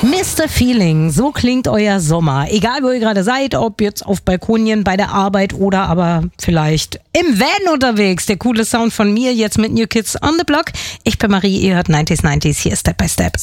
Mr. Feeling, so klingt euer Sommer. Egal, wo ihr gerade seid, ob jetzt auf Balkonien, bei der Arbeit oder aber vielleicht im Van unterwegs. Der coole Sound von mir jetzt mit New Kids on the Block. Ich bin Marie, ihr hört 90s. Hier ist Step by Step.